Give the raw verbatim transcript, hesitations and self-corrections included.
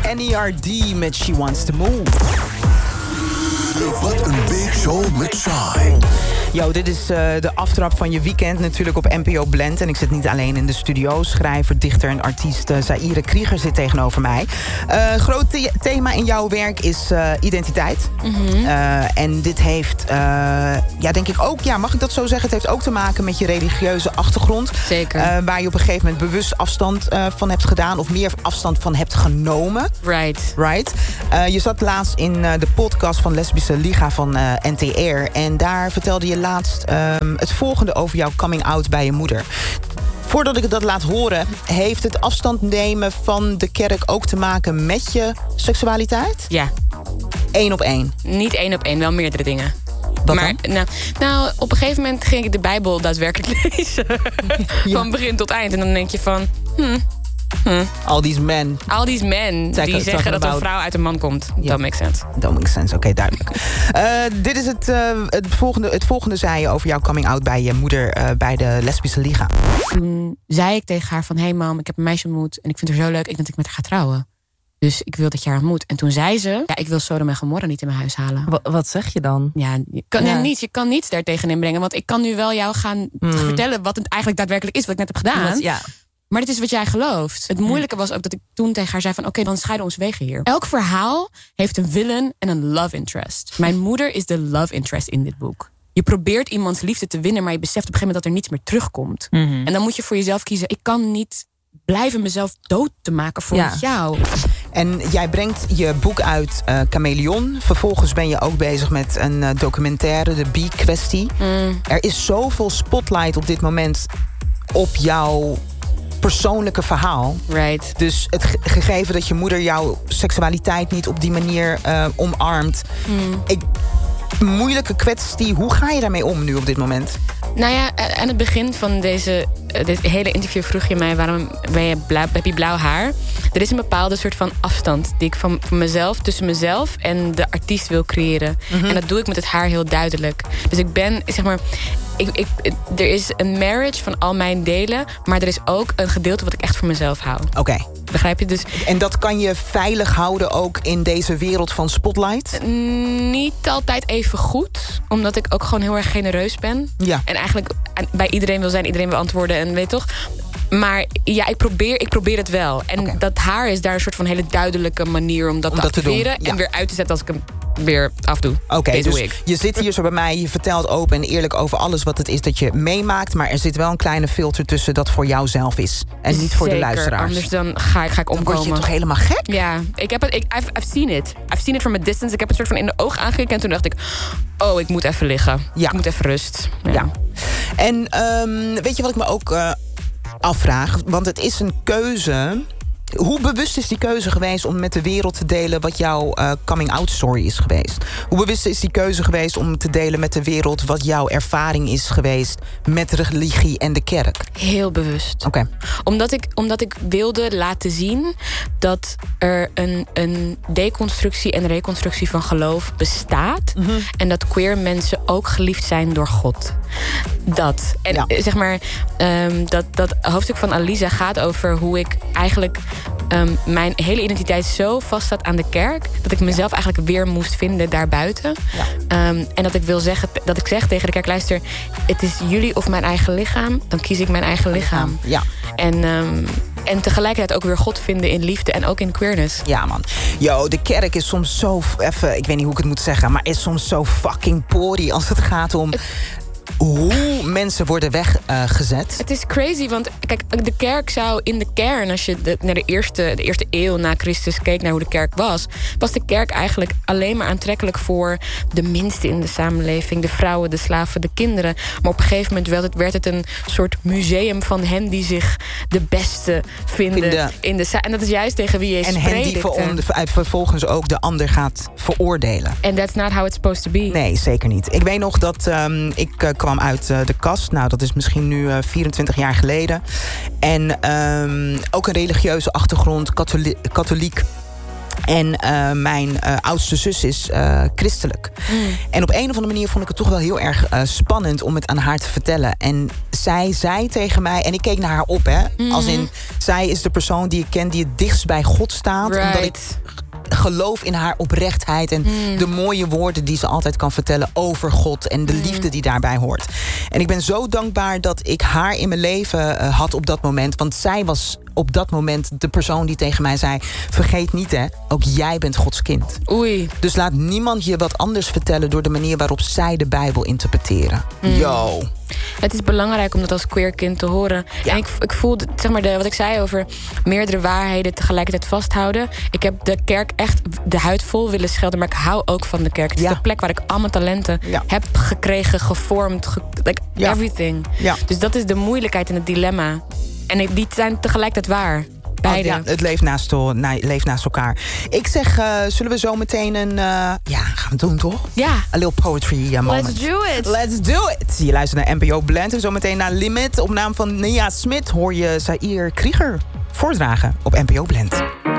N E R D met She Wants to Move. Wat een big show met Shai. Yo, dit is uh, de aftrap van je weekend natuurlijk op N P O Blend. En ik zit niet alleen in de studio. Schrijver, dichter en artiest uh, Zaire Krieger zit tegenover mij. Uh, groot the- thema in jouw werk is uh, identiteit. Mm-hmm. Uh, en dit heeft, uh, ja, denk ik ook... Ja, mag ik dat zo zeggen? Het heeft ook te maken met je religieuze achtergrond. Zeker. Uh, waar je op een gegeven moment bewust afstand uh, van hebt gedaan. Of meer afstand van hebt genomen. Right. Right. Uh, je zat laatst in uh, de podcast van Lesbische Liga van uh, N T R. En daar vertelde je laatst um, het volgende over jouw coming out bij je moeder. Voordat ik dat laat horen, heeft het afstand nemen van de kerk ook te maken met je seksualiteit? Ja. Eén op één? Niet één op één, wel meerdere dingen. Wat maar dan? nou, nou, op een gegeven moment ging ik de Bijbel daadwerkelijk lezen. Ja. Van begin tot eind. En dan denk je van... Hmm, hmm. All these men. All these men Zij- die zij- zeggen dat een about- vrouw uit een man komt. Ja. Dat makes sense. Dat makes sense, oké, okay, duidelijk. uh, dit is het, uh, het, volgende, het volgende zei je over jouw coming out bij je moeder uh, bij de Lesbische Liga. Toen zei ik tegen haar van... Hé hey mam, ik heb een meisje ontmoet en ik vind haar zo leuk. Ik denk dat ik met haar ga trouwen. Dus ik wil dat je haar ontmoet. En toen zei ze... Ja, ik wil Sodom en Gomorra niet in mijn huis halen. Wat, wat zeg je dan? Ja, je kan, Ja. nee, niets, je kan niets daar tegenin brengen. Want ik kan nu wel jou gaan Mm. vertellen... wat het eigenlijk daadwerkelijk is, wat ik net heb gedaan. Wat- ja. Maar dit is wat jij gelooft. Het moeilijke was ook dat ik toen tegen haar zei van... oké, okay, dan scheiden onze wegen hier. Elk verhaal heeft een villain en een love interest. Mijn moeder is de love interest in dit boek. Je probeert iemands liefde te winnen... maar je beseft op een gegeven moment dat er niets meer terugkomt. Mm-hmm. En dan moet je voor jezelf kiezen... ik kan niet blijven mezelf dood te maken voor Ja. jou. En jij brengt je boek uit, uh, Chameleon. Vervolgens ben je ook bezig met een uh, documentaire, de Bi-kwestie. Mm. Er is zoveel spotlight op dit moment op jouw persoonlijke verhaal. Right. Dus het ge- gegeven dat je moeder jouw seksualiteit niet op die manier uh, omarmt. Mm. Ik, moeilijke kwestie. Hoe ga je daarmee om nu op dit moment? Nou ja, aan het begin van deze, dit hele interview vroeg je mij... waarom ben je blauw, heb je blauw haar? Er is een bepaalde soort van afstand die ik van, van mezelf... tussen mezelf en de artiest wil creëren. Mm-hmm. En dat doe ik met het haar heel duidelijk. Dus ik ben, zeg maar... Ik, ik, er is een marriage van al mijn delen... maar er is ook een gedeelte wat ik echt voor mezelf hou. Oké. Okay. Begrijp je? Dus En dat kan je veilig houden ook in deze wereld van spotlight? niet altijd even goed. Omdat ik ook gewoon heel erg genereus ben. Ja. En eigenlijk bij iedereen wil zijn, iedereen wil antwoorden. En weet toch? Maar ja, ik probeer, ik probeer het wel. En Okay. dat haar is daar een soort van hele duidelijke manier... om dat Om te dat te activeren doen, ja. en weer uit te zetten als ik hem weer afdoe. Oké, okay, Deze dus week. je zit hier zo bij mij, je vertelt open en eerlijk over alles wat het is dat je meemaakt, maar er zit wel een kleine filter tussen dat voor jou zelf is en niet voor Zeker, de luisteraars. Anders dan ga ik, ga ik Dan omkomen. word je toch helemaal gek? Ja, ik heb het, ik, I've, I've seen it. I've seen it from a distance. Ik heb het soort van in de oog aangekeken en toen dacht ik... oh, ik moet even liggen. Ja. Ik moet even rust. Ja. Ja. En um, weet je wat ik me ook uh, afvraag? Want het is een keuze. Hoe bewust is die keuze geweest om met de wereld te delen wat jouw uh, coming-out story is geweest? Hoe bewust is die keuze geweest om te delen met de wereld wat jouw ervaring is geweest met religie en de kerk? Heel bewust. Oké. Okay. Omdat ik, omdat ik wilde laten zien dat er een, een deconstructie en reconstructie van geloof bestaat. Mm-hmm. En dat queer mensen ook geliefd zijn door God. Dat. En ja. zeg maar, um, dat, dat hoofdstuk van Alisa gaat over hoe ik eigenlijk... Um, mijn hele identiteit zo vast staat aan de kerk... dat ik mezelf ja. eigenlijk weer moest vinden daarbuiten. Ja. Um, en dat ik wil zeggen, dat ik zeg tegen de kerk... luister, het is jullie of mijn eigen lichaam... dan kies ik mijn eigen lichaam. Ja. En, um, en tegelijkertijd ook weer God vinden in liefde en ook in queerness. Ja, man. Yo, de kerk is soms zo... even, ik weet niet hoe ik het moet zeggen... maar is soms zo fucking pori als het gaat om... Het, hoe mensen worden weggezet. Uh, het is crazy, want kijk, de kerk zou in de kern... als je de, naar de eerste, de eerste eeuw na Christus keek naar hoe de kerk was... was de kerk eigenlijk alleen maar aantrekkelijk voor... de minsten in de samenleving, de vrouwen, de slaven, de kinderen. Maar op een gegeven moment werd het, werd het een soort museum van hen... die zich de beste vinden. In de, in de, en dat is juist tegen wie Jezus predikte. En hen die ver, vervolgens ook de ander gaat veroordelen. And that's not how it's supposed to be. Nee, zeker niet. Ik weet nog dat um, ik... Uh, kwam uit uh, de kast. Nou, dat is misschien nu uh, vierentwintig jaar geleden. En um, ook een religieuze achtergrond, katholiek, katholiek En uh, mijn uh, oudste zus is uh, christelijk. Mm. En op een of andere manier vond ik het toch wel heel erg uh, spannend om het aan haar te vertellen. En zij zei tegen mij, en ik keek naar haar op, hè. Mm-hmm. Als in, zij is de persoon die ik ken die het dichtst bij God staat. Right. Omdat ik geloof in haar oprechtheid en mm. de mooie woorden die ze altijd kan vertellen over God en de mm. liefde die daarbij hoort. En ik ben zo dankbaar dat ik haar in mijn leven uh, had op dat moment. Want zij was op dat moment de persoon die tegen mij zei, vergeet niet hè, ook jij bent Gods kind. Oei. Dus laat niemand je wat anders vertellen door de manier waarop zij de Bijbel interpreteren. Mm. Yo. Het is belangrijk om dat als queer kind te horen. Ja. En ik, ik voel, zeg maar, de, wat ik zei over meerdere waarheden tegelijkertijd vasthouden. Ik heb de kerk echt de huid vol willen schelden, maar ik hou ook van de kerk. Het is ja. de plek waar ik al mijn talenten ja. heb gekregen, gevormd, ge, like ja. everything. Ja. Dus dat is de moeilijkheid en het dilemma. En die zijn tegelijkertijd waar. Beide. Oh, ja, het leeft naast, nee, leeft naast elkaar. Ik zeg, uh, zullen we zo meteen een... Uh, ja, gaan we doen, toch? Ja. A little poetry uh, moment. Let's do it. Let's do it. Je luistert naar N P O Blend. En zo meteen naar Limit. Op naam van Nia Smit hoor je Zaire Krieger voordragen op N P O Blend.